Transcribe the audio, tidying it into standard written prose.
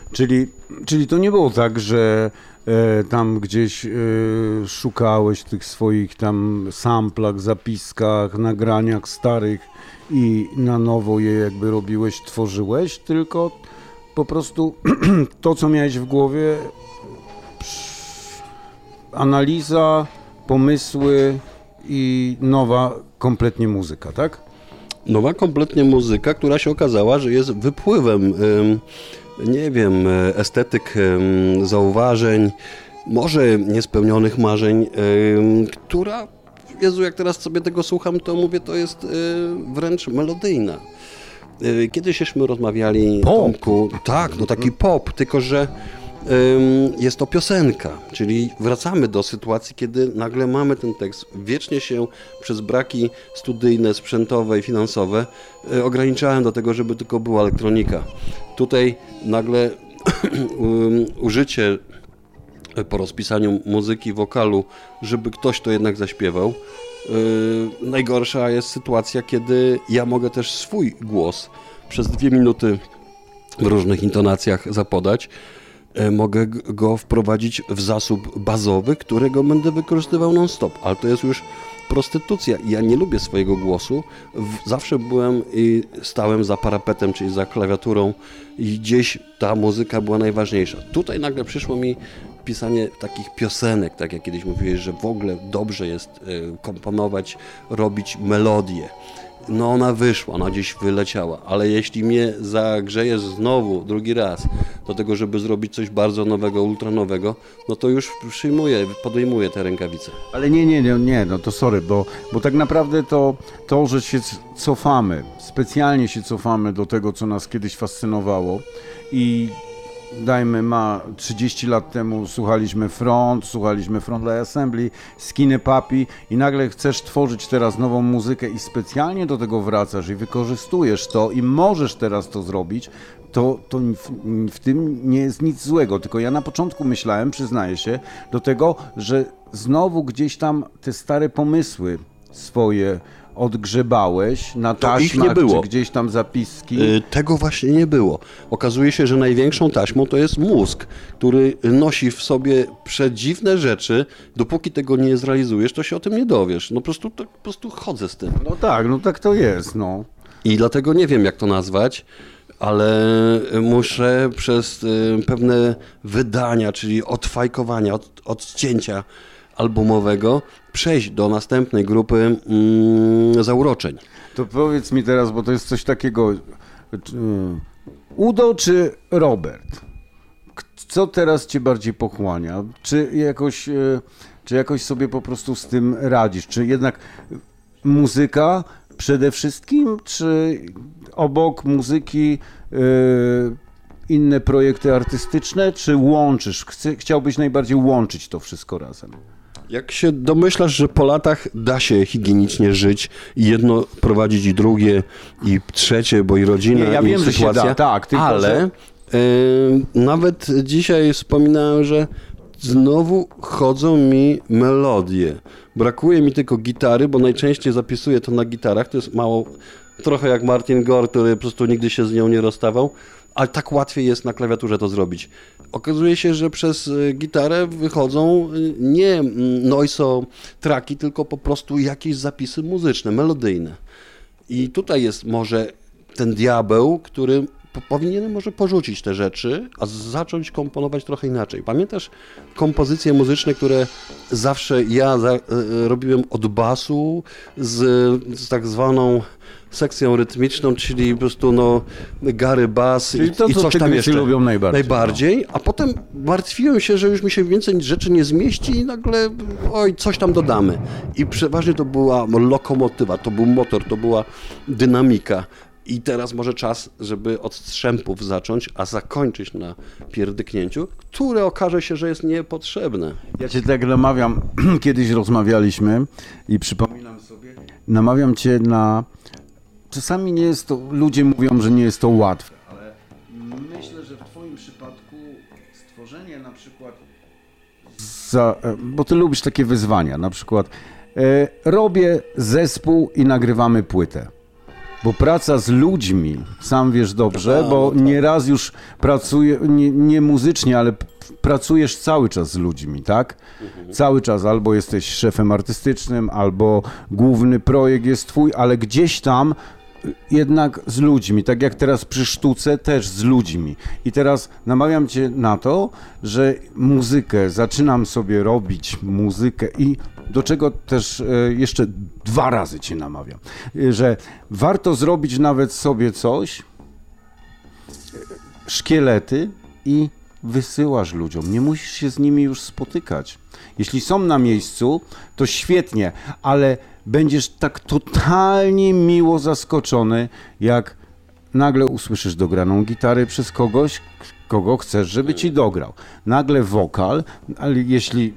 Czyli to nie było tak, że tam gdzieś szukałeś tych swoich tam samplach, zapiskach, nagraniach starych i na nowo je jakby robiłeś, tworzyłeś, tylko po prostu to, co miałeś w głowie, analiza, pomysły i nowa kompletnie muzyka, tak? Nowa kompletnie muzyka, która się okazała, że jest wypływem, nie wiem, estetyk, zauważeń, może niespełnionych marzeń, która, Jezu, jak teraz sobie tego słucham, to mówię, to jest wręcz melodyjna. Kiedyśśmy rozmawiali, Tomku, tak, no taki pop, tylko że jest to piosenka, czyli wracamy do sytuacji, kiedy nagle mamy ten tekst. Wiecznie się przez braki studyjne, sprzętowe i finansowe ograniczałem do tego, żeby tylko była elektronika. Tutaj nagle użycie po rozpisaniu muzyki, wokalu, żeby ktoś to jednak zaśpiewał. Najgorsza jest sytuacja, kiedy ja mogę też swój głos przez 2 minuty w różnych intonacjach zapodać. Mogę go wprowadzić w zasób bazowy, którego będę wykorzystywał non-stop, ale to jest już prostytucja. Ja nie lubię swojego głosu. Zawsze byłem i stałem za parapetem, czyli za klawiaturą i gdzieś ta muzyka była najważniejsza. Tutaj nagle przyszło mi pisanie takich piosenek, tak jak kiedyś mówiłeś, że w ogóle dobrze jest komponować, robić melodię. No ona wyszła, ona gdzieś wyleciała, ale jeśli mnie zagrzejesz znowu, drugi raz, do tego, żeby zrobić coś bardzo nowego, ultranowego, no to już podejmuję te rękawice. Ale nie, no to sorry, bo tak naprawdę to, że się cofamy, specjalnie się cofamy do tego, co nas kiedyś fascynowało i dajmy 30 lat temu słuchaliśmy Front Assembly, Skinny Puppy i nagle chcesz tworzyć teraz nową muzykę i specjalnie do tego wracasz i wykorzystujesz to i możesz teraz to zrobić, to w tym nie jest nic złego, tylko ja na początku myślałem, przyznaję się, do tego, że znowu gdzieś tam te stare pomysły swoje odgrzebałeś na taśmach, czy gdzieś tam zapiski? Tego właśnie nie było. Okazuje się, że największą taśmą to jest mózg, który nosi w sobie przedziwne rzeczy. Dopóki tego nie zrealizujesz, to się o tym nie dowiesz. No po prostu chodzę z tym. No tak to jest, no. I dlatego nie wiem, jak to nazwać, ale muszę przez pewne wydania, czyli odfajkowania, odcięcia albumowego przejść do następnej grupy zauroczeń. To powiedz mi teraz, bo to jest coś takiego, Udo czy Robert? Co teraz cię bardziej pochłania? Czy jakoś sobie po prostu z tym radzisz? Czy jednak muzyka przede wszystkim, czy obok muzyki inne projekty artystyczne, czy łączysz? Chciałbyś najbardziej łączyć to wszystko razem? Jak się domyślasz, że po latach da się higienicznie żyć i jedno prowadzić i drugie i trzecie, bo i rodzina, ja i wiem, sytuacja, że się da, tak, tylko ale nawet dzisiaj wspominałem, że znowu chodzą mi melodie. Brakuje mi tylko gitary, bo najczęściej zapisuję to na gitarach, to jest mało, trochę jak Martin Gore, który po prostu nigdy się z nią nie rozstawał, ale tak łatwiej jest na klawiaturze to zrobić. Okazuje się, że przez gitarę wychodzą nie noiso traki, tylko po prostu jakieś zapisy muzyczne, melodyjne. I tutaj jest może ten diabeł, który powinien może porzucić te rzeczy, a zacząć komponować trochę inaczej. Pamiętasz kompozycje muzyczne, które zawsze ja robiłem od basu z tak zwaną sekcją rytmiczną, czyli po prostu Gary Bass i coś tam jeszcze lubią najbardziej, a potem martwiłem się, że już mi się więcej rzeczy nie zmieści i nagle coś tam dodamy. I przeważnie to była lokomotywa, to był motor, to była dynamika. I teraz może czas, żeby od strzępów zacząć, a zakończyć na pierdyknięciu, które okaże się, że jest niepotrzebne. Ja cię tak namawiam, kiedyś rozmawialiśmy i przypominam sobie, namawiam cię na... Czasami nie jest to, ludzie mówią, że nie jest to łatwe, ale myślę, że w twoim przypadku stworzenie na przykład, bo ty lubisz takie wyzwania, na przykład robię zespół i nagrywamy płytę. Bo praca z ludźmi, sam wiesz dobrze, No, bo no tak. nieraz już pracuję, nie muzycznie, ale pracujesz cały czas z ludźmi, tak? Cały czas albo jesteś szefem artystycznym, albo główny projekt jest twój, ale gdzieś tam jednak z ludźmi, tak jak teraz przy sztuce też z ludźmi. I teraz namawiam cię na to, że zaczynam sobie robić muzykę i do czego też jeszcze 2 razy cię namawiam, że warto zrobić nawet sobie coś, szkielety i wysyłasz ludziom. Nie musisz się z nimi już spotykać. Jeśli są na miejscu, to świetnie, ale będziesz tak totalnie miło zaskoczony, jak nagle usłyszysz dograną gitarę przez kogoś, kogo chcesz, żeby ci dograł. Nagle wokal, ale jeśli